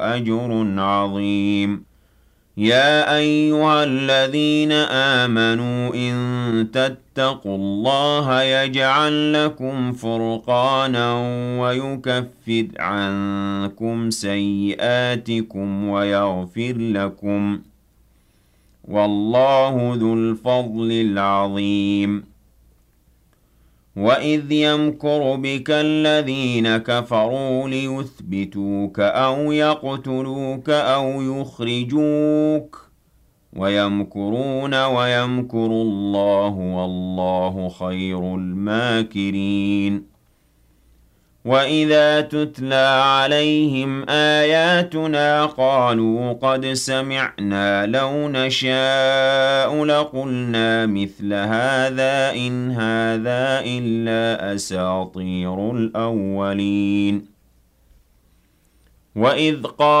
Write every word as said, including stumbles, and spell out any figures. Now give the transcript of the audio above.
أجر عظيم. يا أيها الذين آمنوا إن تتقوا الله يجعل لكم فرقانا ويكفر عنكم سيئاتكم ويغفر لكم والله ذو الفضل العظيم. وَإِذْ يَمْكُرُ بِكَ الَّذِينَ كَفَرُوا لِيُثْبِتُوكَ أَوْ يَقْتُلُوكَ أَوْ يُخْرِجُوكَ وَيَمْكُرُونَ وَيَمْكُرُ اللَّهُ وَاللَّهُ خَيْرُ الْمَاكِرِينَ. وَإِذَا تُتْلَى عَلَيْهِمْ آيَاتُنَا قَالُوا قَدْ سَمِعْنَا لَوْ نَشَاءُ لَقُلْنَا مِثْلَ هَٰذَا إِنْ هَٰذَا إِلَّا أَسَاطِيرُ الْأَوَّلِينَ. وَإِذْ قَالَ